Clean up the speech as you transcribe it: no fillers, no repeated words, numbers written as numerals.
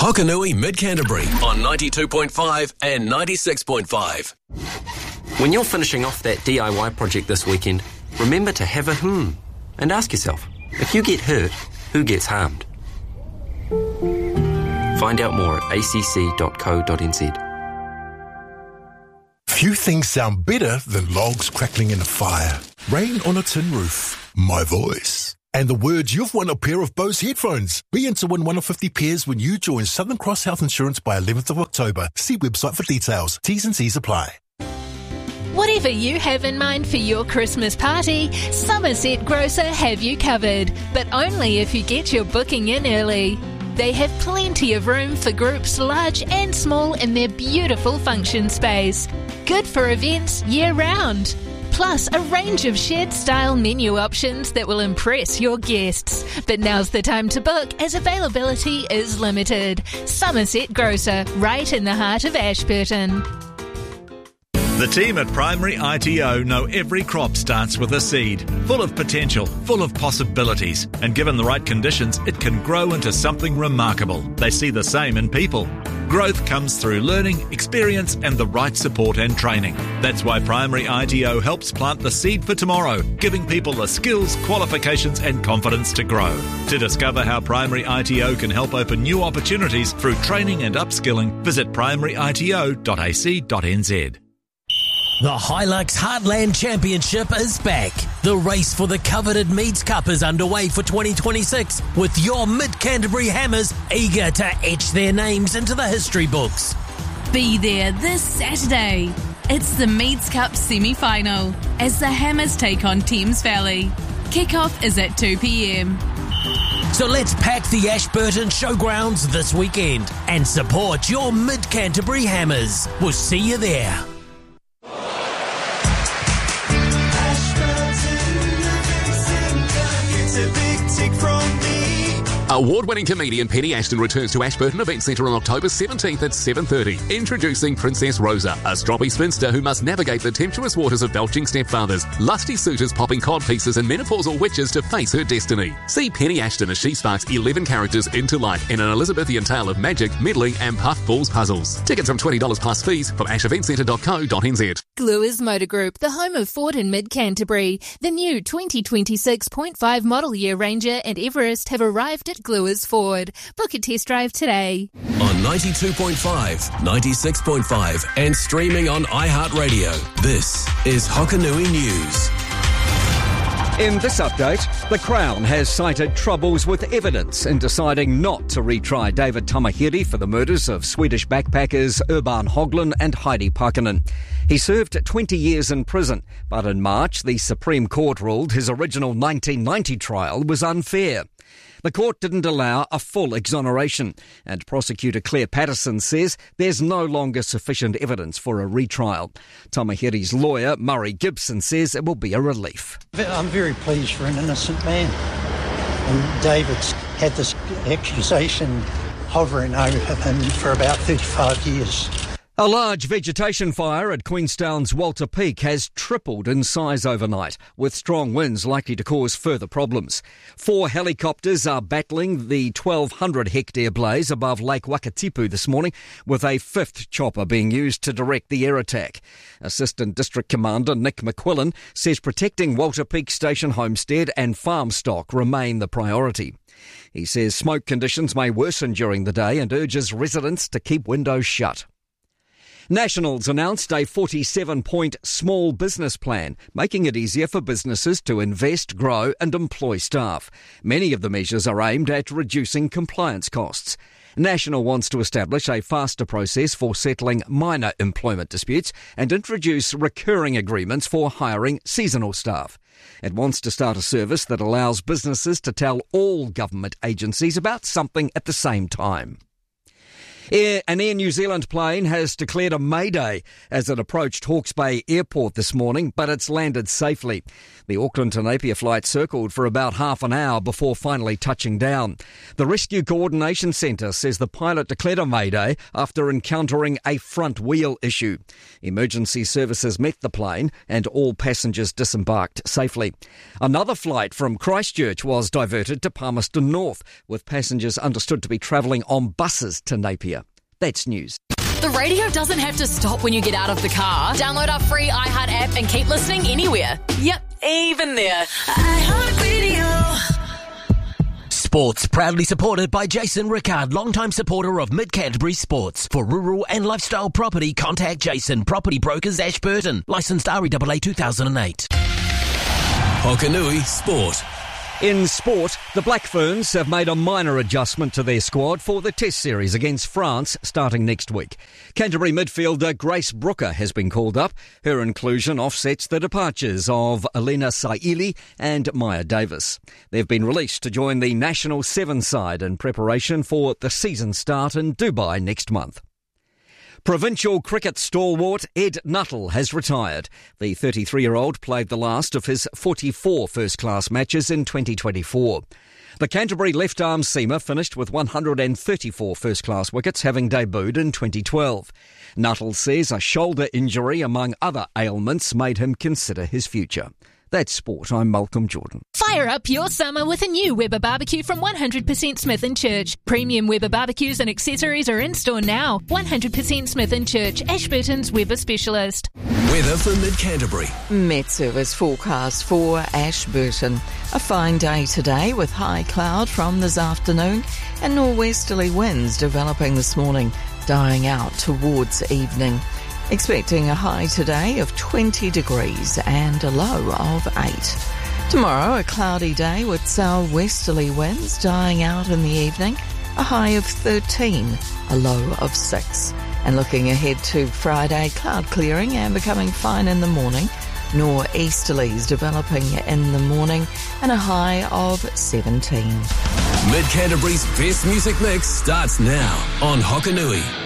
Hokanui Mid-Canterbury on 92.5 and 96.5. When you're finishing off that DIY project this weekend, remember to have a and ask yourself, if you get hurt, who gets harmed? Find out more at acc.co.nz. Few things sound better than logs crackling in a fire, rain on a tin roof, my voice, and the words you've won a pair of Bose headphones. Be in to win one of 50 pairs when you join Southern Cross Health Insurance by 11th of October. See website for details. T's and C's apply. Whatever you have in mind for your Christmas party, Somerset Grocer have you covered, but only if you get your booking in early. They have plenty of room for groups large and small in their beautiful function space. Good for events year-round. Plus, a range of shed-style menu options that will impress your guests. But now's the time to book, as availability is limited. Somerset Grocer, right in the heart of Ashburton. The team at Primary ITO know every crop starts with a seed, full of potential, full of possibilities, and given the right conditions, it can grow into something remarkable. They see the same in people. Growth comes through learning, experience, and the right support and training. That's why Primary ITO helps plant the seed for tomorrow, giving people the skills, qualifications, and confidence to grow. To discover how Primary ITO can help open new opportunities through training and upskilling, visit primaryito.ac.nz. The Hilux Heartland Championship is back. The race for the coveted Meads Cup is underway for 2026, with your Mid-Canterbury Hammers eager to etch their names into the history books. Be there this Saturday. It's the Meads Cup semi-final as the Hammers take on Thames Valley. Kick-off is at 2 p.m. So let's pack the Ashburton Showgrounds this weekend and support your Mid-Canterbury Hammers. We'll see you there. Award-winning comedian Penny Ashton returns to Ashburton Event Centre on October 17th at 7:30. Introducing Princess Rosa, a stroppy spinster who must navigate the tempestuous waters of belching stepfathers, lusty suitors popping cod pieces and menopausal witches to face her destiny. See Penny Ashton as she sparks 11 characters into life in an Elizabethan tale of magic, meddling and puffballs puzzles. Tickets from $20 plus fees from asheventcentre.co.nz. Gluers Motor Group, the home of Ford in Mid-Canterbury. The new 2026.5 model year Ranger and Everest have arrived at Gluers Ford. Book a test drive today. On 92.5, 96.5 and streaming on iHeartRadio. This is Hokanui News. In this update, the Crown has cited troubles with evidence in deciding not to retry David Tamahiri for the murders of Swedish backpackers Urban Hoglund and Heidi Parkinen. He served 20 years in prison, but in March the Supreme Court ruled his original 1990 trial was unfair. The court didn't allow a full exoneration, and prosecutor Claire Patterson says there's no longer sufficient evidence for a retrial. Tamahiri's lawyer, Murray Gibson, says it will be a relief. I'm very pleased for an innocent man. And David's had this accusation hovering over him for about 35 years. A large vegetation fire at Queenstown's Walter Peak has tripled in size overnight, with strong winds likely to cause further problems. 4 helicopters are battling the 1,200-hectare blaze above Lake Wakatipu this morning, with a 5th chopper being used to direct the air attack. Assistant District Commander Nick McQuillan says protecting Walter Peak Station homestead and farm stock remain the priority. He says smoke conditions may worsen during the day and urges residents to keep windows shut. Nationals announced a 47-point small business plan, making it easier for businesses to invest, grow and employ staff. Many of the measures are aimed at reducing compliance costs. National wants to establish a faster process for settling minor employment disputes and introduce recurring agreements for hiring seasonal staff. It wants to start a service that allows businesses to tell all government agencies about something at the same time. An Air New Zealand plane has declared a mayday as it approached Hawke's Bay Airport this morning, but it's landed safely. The Auckland to Napier flight circled for about half an hour before finally touching down. The Rescue Coordination Centre says the pilot declared a mayday after encountering a front wheel issue. Emergency services met the plane and all passengers disembarked safely. Another flight from Christchurch was diverted to Palmerston North, with passengers understood to be travelling on buses to Napier. That's news. The radio doesn't have to stop when you get out of the car. Download our free iHeart app and keep listening anywhere. Yep, even there. iHeart Radio. Sports proudly supported by Jason Rickard, longtime supporter of Mid-Canterbury Sports. For rural and lifestyle property, contact Jason, Property Brokers, Ashburton. Licensed REAA 2008. Hokanui Sport. In sport, the Black Ferns have made a minor adjustment to their squad for the Test Series against France starting next week. Canterbury midfielder Grace Brooker has been called up. Her inclusion offsets the departures of Elena Saili and Maya Davis. They've been released to join the National 7 side in preparation for the season start in Dubai next month. Provincial cricket stalwart Ed Nuttall has retired. The 33-year-old played the last of his 44 first-class matches in 2024. The Canterbury left-arm seamer finished with 134 first-class wickets, having debuted in 2012. Nuttall says a shoulder injury, among other ailments, made him consider his future. That's sport. I'm Malcolm Jordan. Fire up your summer with a new Weber barbecue from 100% Smith & Church. Premium Weber barbecues and accessories are in store now. 100% Smith & Church, Ashburton's Weber specialist. Weather for Mid-Canterbury. Met Service forecast for Ashburton. A fine day today with high cloud from this afternoon and norwesterly winds developing this morning, dying out towards evening. Expecting a high today of 20 degrees and a low of 8. Tomorrow, a cloudy day with southwesterly winds dying out in the evening, a high of 13, a low of 6. And looking ahead to Friday, cloud clearing and becoming fine in the morning, nor'easterlies developing in the morning, and a high of 17. Mid-Canterbury's best music mix starts now on Hokanui.